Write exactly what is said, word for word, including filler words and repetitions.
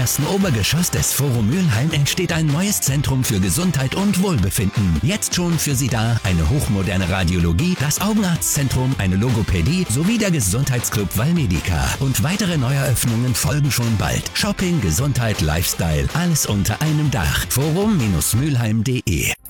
ersten Obergeschoss des Forum Mülheim entsteht ein neues Zentrum für Gesundheit und Wohlbefinden. Jetzt schon für Sie da eine hochmoderne Radiologie, das Augenarztzentrum, eine Logopädie sowie der Gesundheitsclub Valmedica. Und weitere Neueröffnungen folgen schon bald. Shopping, Gesundheit, Lifestyle, alles unter einem Dach. forum Bindestrich mülheim punkt de